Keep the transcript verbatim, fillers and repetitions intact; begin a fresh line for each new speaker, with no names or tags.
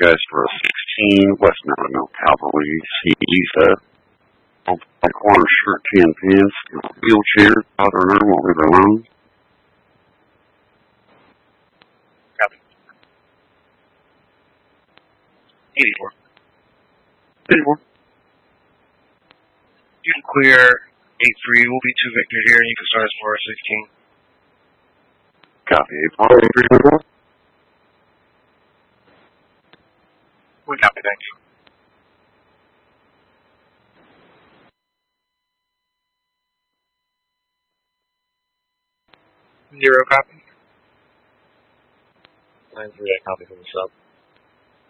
guys for a sixteen, West Navajo Cavalry, C Lisa. Like corner shirt, tan pants, wheelchair, powder and arm, won't leave her alone.
Copy. eighty-four.
eighty-four.
You can clear eight three, we'll be two Victor here, and you can start as four sixteen.
Copy, eight four, eight three,
We copy, thanks. Zero copy.
nine three, I copy from the sub.